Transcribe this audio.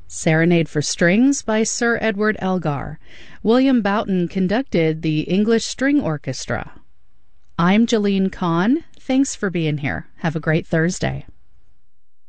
Serenade for Strings by Sir Edward Elgar. William Boughton conducted the English String Orchestra. I'm Jalene Kahn. Thanks for being here. Have a great Thursday.